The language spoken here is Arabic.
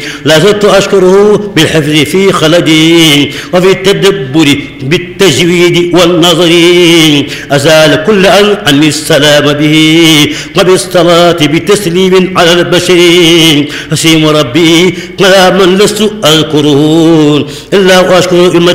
لا زلت أشكره بالحفظ في خلدي وفي التدبر بالتجويد والنظر أزال كل عني السلام به وبالصلاة بتسليم على البشر حسيم ربي على من لست أذكره إلا وأشكره